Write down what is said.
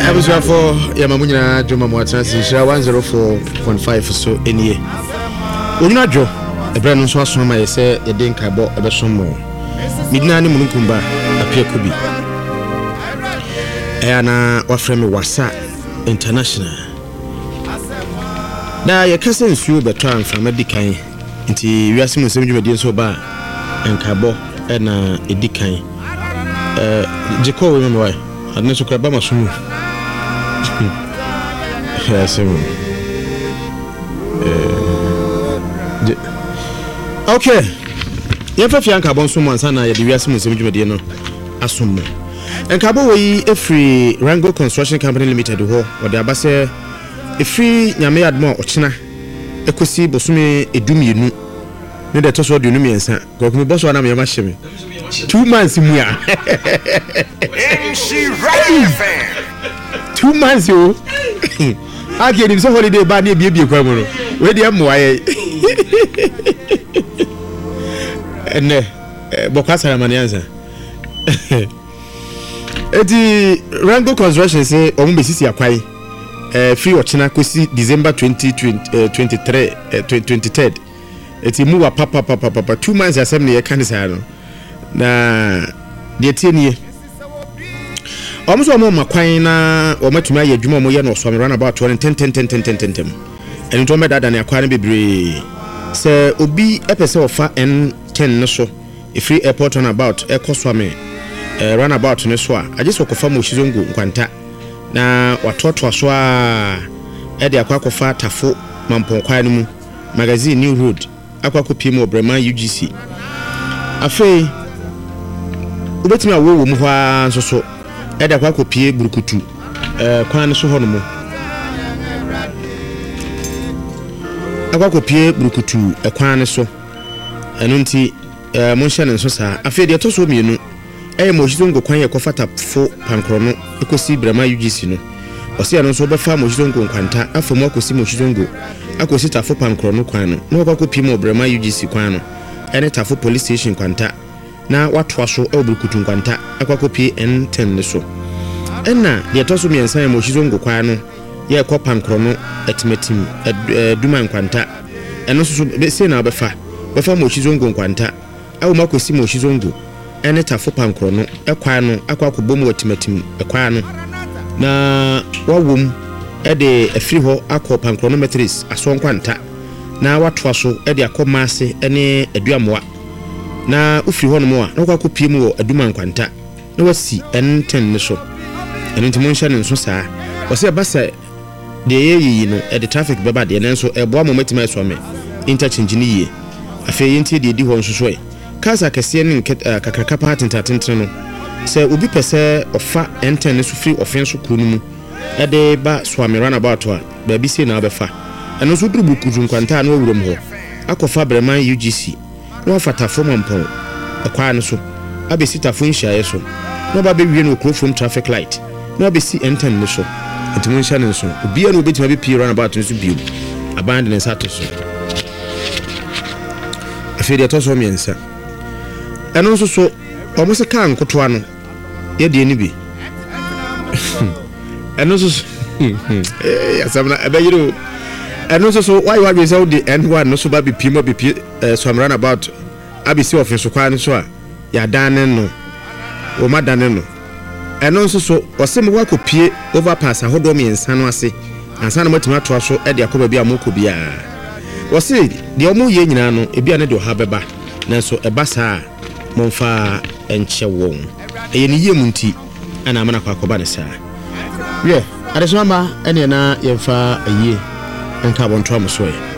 was for Yamamunya Juma Moatans, 104.5 so in ye. Una Joe, a brand new source from my say, a dink I bought a some more. Midnight Munkumba, appear could be. Anna Wafremi Wasa International. Now, your cousin few better from Medicain into Yasim Seminary so bad and Cabo and a decain. Jacob, remember why? I need to grab my soon. Yes, okay. If you can't have someone, son, I do some mediano. Assume. And Cabo, a free Rango Construction Company Limited, or the Abbase, a free Yamea more Ochina, a Kusi Bosumi, a Dumi, no, that also do me and son. Go to Boss one of your machine. 2 months in here. She right 2 months, you. I get him some holiday by the baby. Where the Amoy and Bocasa Manianza. The Rango Construction say, Ombi Sisi Akwai, free Ochina Kusi, December 2023. It's a move papa 2 months assembly. I can't say. Na de tienie almost one more kwan na o matumi aye adwuma mo ye no so run about 10 and to me dada na akwan bebre se obi epese ofa N10 no so e free airport on about e koswame run about no so a just okofa mo shizongo nkwanta na watoto so a e de akwakofa tafo mampon kwan mu magazine New Road akwakopi mo Brema UGC afei ubetimi awo mu hwa so eda kwa kopie burukutu kwan so hono mu akwa kopie burukutu kwan so eno nti mo hye ne so sa afi de to so mienu mo hizongo kwan ye kofata fo pankro no ekosi Brema UGC no osi ano so befa mo hizongo nkwanta afomu akosi mo hizongo akosi tafo pankro no kwan no na akwa kopie mo Brema UGC kwan no ene tafo police station kwanta na watwa so obukutu nkwanta akwakopie N10 ne so enna de to so miensan mo hizongo kwan no ye kopa nkro no etimetim duma nkwanta eno so se na befa mo hizongo nkwanta awu makosi mo hizongo ene tafo pankro no ekwan no akwakobom etimetim ekwan no na wawom ede afiri ho akopa nkro no metris aso nkwanta na watwa so ede akomase ene aduamoa na ufiri ho no mo a na kwa kopie mu aduma nkwanta na wasi N10 ne so eno ntimo nhya ne so saa wose basa de yeyi no e de traffic beba de nenso eboa mo matima so me interchange ni yie afi yenti de di ho nso e kasa kese ne kakraka patent atenten no se obi pese ofa N10 ne so free offense kru no mu e de ba so me run about a ba bi se na obefa eno so duru bukuzu nkwanta na owuram ho akofa Brema UGC no fata from ampon akwan so abesita fo nhyae so no ba be wie no from traffic light no abesi N10 ne so ntimo nhya ne so obi an obetima be pie run about so biom abandon sato so afedi to so miensa eno so omo se kan kotoa no ye de ni bi eno so ya sabna abayiro eno so why be so the N1 no so ba be pie so am run about abisi office kwan so a ya danen no o madanen no eno so osem wa kopie overpass ahodo miensa no ase ansa na matima to aso e de akoba bi amoko bia wose de omo ye nyina no ebia ne de oha beba nanso ebasa monfa enche won eye ne yemu nti ana amana kwa akoba ne saa ye adesoma ene na yemfa aye enka bonto am so ye